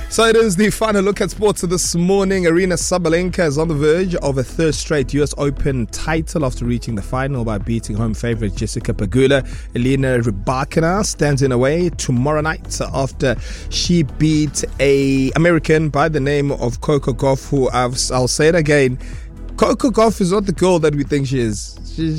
So it is the final look at sports this morning. Aryna Sabalenka is on the verge of a third straight US Open title after reaching the final by beating home favourite Jessica Pegula. Elena Rybakina stands in a way tomorrow night after she beat an American by the name of Coco Gauff, who I'll say it again. Coco Gauff is not the girl that we think she is.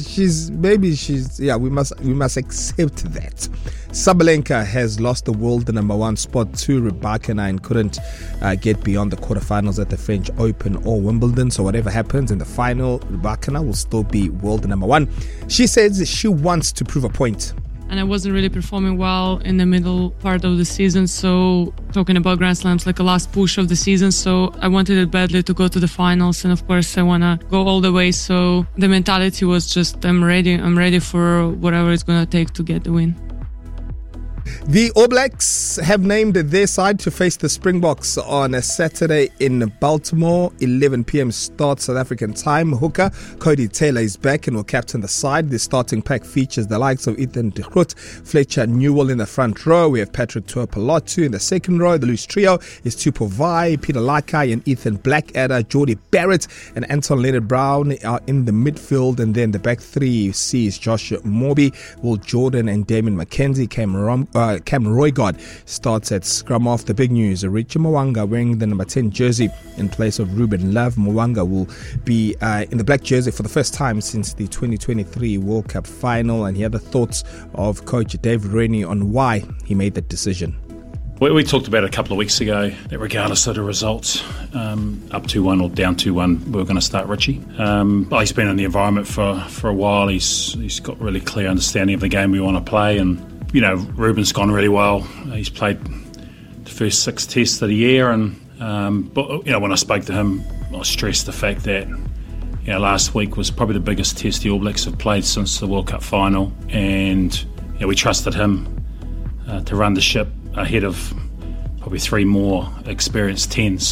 We must accept that. Sabalenka has lost the world number one spot to Rybakina and couldn't get beyond the quarterfinals at the French Open or Wimbledon. So whatever happens in the final, Rybakina will still be world number one. She says she wants to prove a point. And I wasn't really performing well in the middle part of the season. So talking about Grand Slams, like a last push of the season. So I wanted it badly to go to the finals. And of course, I want to go all the way. So the mentality was just, I'm ready for whatever it's going to take to get the win. The All Blacks have named their side to face the Springboks on a Saturday in Baltimore, 11 p.m. start South African time. Hooker Cody Taylor is back and will captain the side. The starting pack features the likes of Ethan de Groot, Fletcher Newell in the front row. We have Patrick Tuapolotu in the second row. The loose trio is Tupou Vaa'i, Peter Lakai and Ethan Blackadder. Jordie Barrett and Anton Leonard-Brown are in the midfield, and then the back three sees Josh Morby, Will Jordan and Damon McKenzie. Cam Roigard starts at scrum off. The big news, Richie Mo'unga wearing the number 10 jersey in place of Ruben Love. Mo'unga will be in the black jersey for the first time since the 2023 World Cup final, and he had the thoughts of coach David Rennie on why he made that decision. We talked about it a couple of weeks ago that regardless of the results, up 2-1 or down 2-1, we were going to start Richie. He's been in the environment for a while. He's got really clear understanding of the game we want to play, and Ruben's gone really well. He's played the first 6 tests of the year, and but when I spoke to him, I stressed the fact that last week was probably the biggest test the All Blacks have played since the World Cup final, and we trusted him to run the ship ahead of probably 3 more experienced 10s.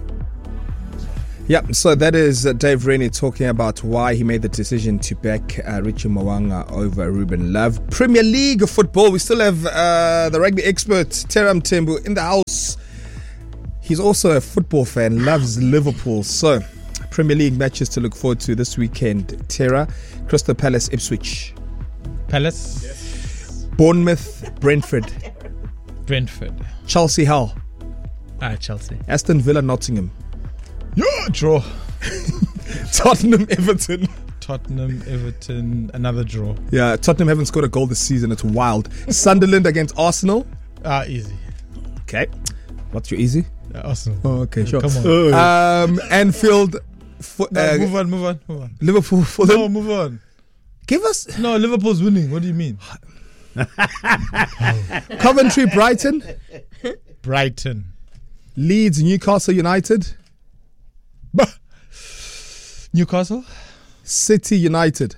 So that is Dave Rennie talking about why he made the decision to back Richie Mo'unga over Ruben Love. Premier League football, we still have the rugby expert Tera Mthembu in the house. He's also a football fan, loves Liverpool. So Premier League matches to look forward to this weekend. Tera, Crystal Palace, Ipswich. Palace. Yes. Bournemouth, Brentford. Chelsea, Hull. Chelsea. Aston Villa, Nottingham. Draw. Tottenham, Everton, another draw. Yeah, Tottenham haven't scored a goal this season. It's wild. Sunderland against Arsenal. Easy. Okay. What's your easy? Arsenal. Oh, okay, sure. Come on. Anfield. Move on. Liverpool. No, move on. Give us. No, Liverpool's winning. What do you mean? Coventry, Brighton. Leeds, Newcastle United. Newcastle. City United.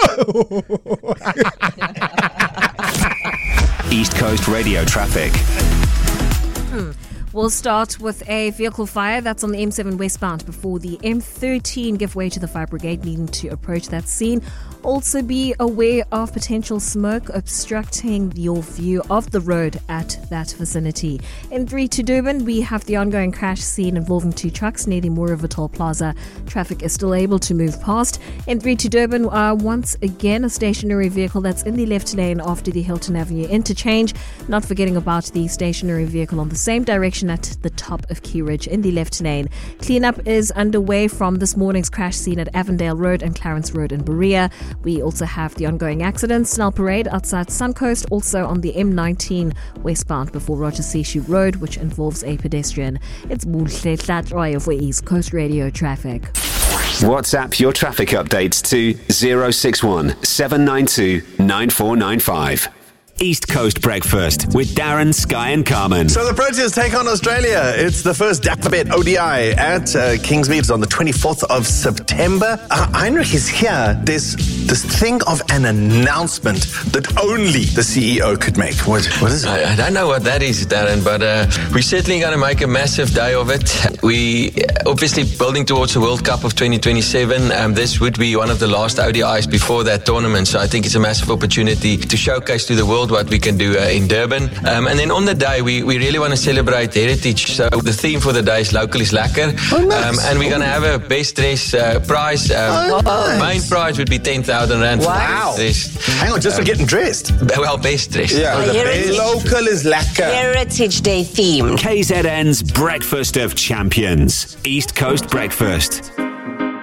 East Coast Radio traffic. We'll start with a vehicle fire that's on the M7 westbound before the M13. Give way to the fire brigade needing to approach that scene. Also be aware of potential smoke obstructing your view of the road at that vicinity. M3 to Durban, we have the ongoing crash scene involving 2 trucks near the Moira Vital Plaza. Traffic is still able to move past. M3 to Durban, once again a stationary vehicle that's in the left lane after the Hilton Avenue interchange. Not forgetting about the stationary vehicle on the same direction at the top of Key Ridge in the left lane. Cleanup is underway from this morning's crash scene at Avondale Road and Clarence Road in Berea. We also have the ongoing accident, Snell Parade outside Suncoast, also on the M19 westbound before Roger Seshu Road, which involves a pedestrian. It's Buhle Tlatroy for East Coast Radio traffic. WhatsApp your traffic updates to 061 792 9495. East Coast Breakfast with Darren, Sky and Carmen. So the Proteas take on Australia. It's the first Dapperbet ODI at Kingsmead on the 24th of September. Heinrich is here. There's this thing of an announcement that only the CEO could make. What is it? I don't know what that is, Darren, but we're certainly going to make a massive day of it. We obviously building towards the World Cup of 2027. This would be one of the last ODIs before that tournament, so I think it's a massive opportunity to showcase to the world world what we can do in Durban. And then on the day, we really want to celebrate heritage. So the theme for the day is Local is Lekker. Oh, nice. And we're going to have a best dress prize. Nice. Main prize would be 10,000 Rand. Wow. For best dress. Hang on, just for getting dressed. Well, best dress. Yeah, the Heritage. local is lekker. Heritage Day theme. KZN's Breakfast of Champions. East Coast Breakfast.